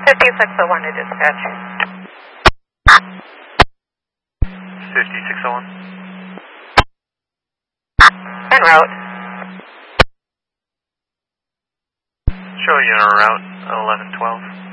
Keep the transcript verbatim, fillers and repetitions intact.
fifty-six oh one to dispatch. fifty-six oh one. En route. Show you en route, eleven twelve.